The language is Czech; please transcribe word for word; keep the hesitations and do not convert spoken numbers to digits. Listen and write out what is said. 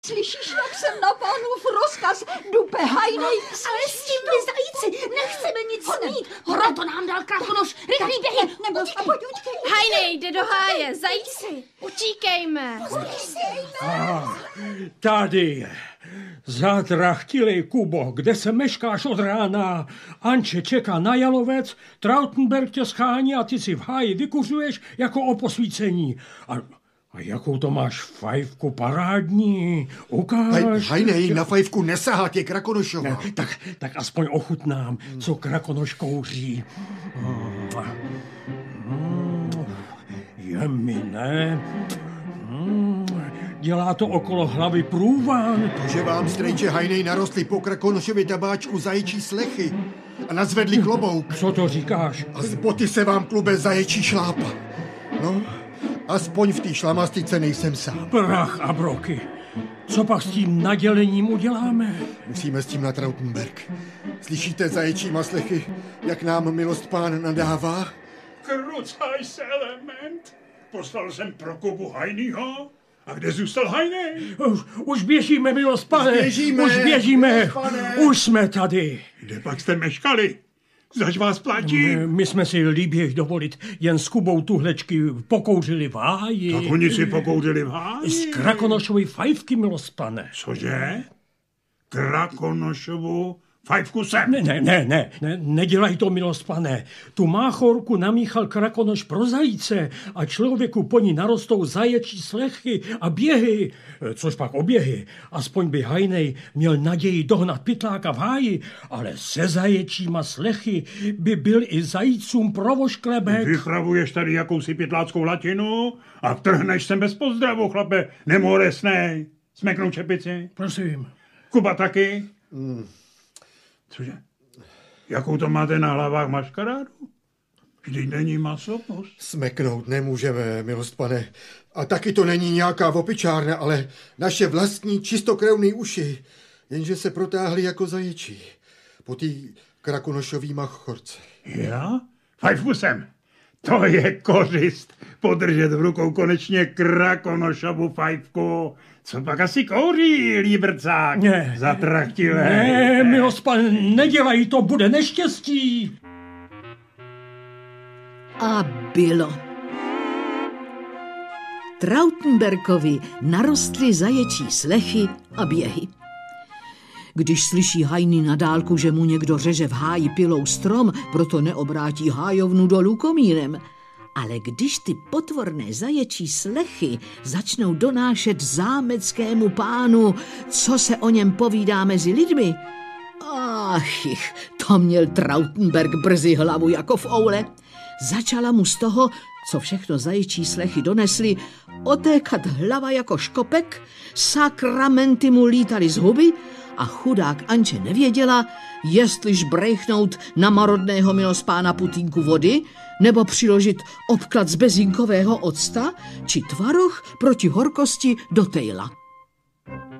Slyšíš, jak jsem na pánův rozkaz dupe hajnej? Ale s tím my zajíci nechceme nic mít. Proto nám dal Krakonoš. Rychlý běhy. Nebo pojď, utíkej. Hajnej, jde do háje. Zajíci, utíkejme. Ah, tady je. Zatrachtilej, Kubo, kde se meškáš od rána? Anče čeká na jalovec, Trautenberg tě schání a ty si v háji vykuřuješ jako o posvícení. A, a jakou to máš fajfku parádní? Ukáž. Hajnej, na fajfku nesahá tě Krakonošova. Ne, tak, tak aspoň ochutnám, co Krakonoš kouří. Je mi ne. Dělá to okolo hlavy průvan. To, že vám, strejče Hajnej, narostly po Krakonošově tabáčku zaječí slechy a nazvedli klobouk. Co to říkáš? A z boty se vám klube zaječí šlápa. No, aspoň v té šlamastice nejsem sám. Prach a broky. Co pak s tím nadělením uděláme? Musíme s tím na Trautenberg. Slyšíte zaječí maslechy, jak nám milost pán nadává? Krucaj se, element. Poslal jsem pro Kubu Hajnýho. A kde zůstal Hajnej? Už, už běžíme, milost pane. Už běžíme. Už běžíme. Milost pane. Už jsme tady. Kde pak jste meškali? Zač vás platí? My, my jsme si líběji dovolit jen s Kubou tuhlečky pokouřili v háji. Tak oni si pokouřili v háji. Z Krakonošovy fajfky, milost pane. Cože? Krakonošovu fajfku sem? Ne, ne, ne, ne, ne, nedělaj to, milost pane. Tu máchorku namíchal Krakonoš pro zajíce a člověku po ní narostou zaječí slechy a běhy, což pak oběhy. Aspoň by Hajnej měl naději dohnat pytláka v háji, ale se zaječíma slechy by byl i zajícům provošklebek. Vypravuješ tady jakousi pytláckou latinu a vtrhneš sem bez pozdravu, chlape, nemoresnej. Smeknou čepici? Prosím. Kuba taky? Mm. Cože? Jakou to máte na hlavách maškarádu? Vždyť není masopust. Smeknout nemůžeme, milost pane. A taky to není nějaká opičárna, ale naše vlastní čistokrevný uši, jenže se protáhly jako zaječí. Po té Krakonošový machorce. Já? Fajfku sem. To je kořist. Podržet v rukou konečně Krakonošovu fajfku. Co pak asi kouří, líbrcák? Ne. Zatrachtilé. Ne, milost pane, nedělaj to, bude neštěstí. A bylo. Trautenbergovi narostly zaječí slechy a běhy. Když slyší Hajný na dálku, že mu někdo řeže v háji pilou strom, proto neobrátí hájovnu dolů komínem. Ale když ty potvorné zaječí slechy začnou donášet zámeckému pánu, co se o něm povídá mezi lidmi, ach, to měl Trautenberg brzy hlavu jako v oule. Začala mu z toho, co všechno zaječí slechy donesly, otékat hlava jako škopek, sakramenty mu lítaly z huby a chudák Anče nevěděla, jestliž brejchnout na marodného milospána putínku vody, nebo přiložit obklad z bezinkového octa, či tvaroh proti horkosti do tejla.